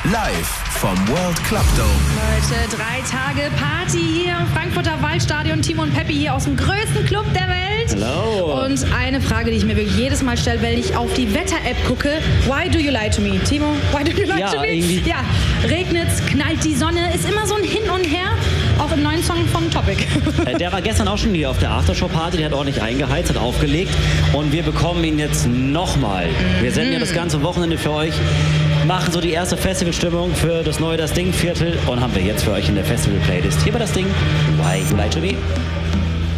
Live vom World Club Dome. Heute 3 Tage Party hier im Frankfurter Waldstadion. Timo und Peppi hier aus dem größten Club der Welt. Hallo. Und eine Frage, die ich mir wirklich jedes Mal stelle, wenn ich auf die Wetter-App gucke. Why do you lie to me? Timo, why do you lie to me? Irgendwie. Ja, regnet's, knallt die Sonne, ist immer so ein Hin und Her. Auch im neuen Song von Topic. Der war gestern auch schon hier auf der Aftershow-Party, der hat ordentlich eingeheizt, hat aufgelegt und wir bekommen ihn jetzt nochmal. Wir senden ja das ganze Wochenende für euch, machen so die erste Festivalstimmung für das neue Das Ding Viertel und haben wir jetzt für euch in der Festival-Playlist. Hier war Das Ding, Why You Lie to Me.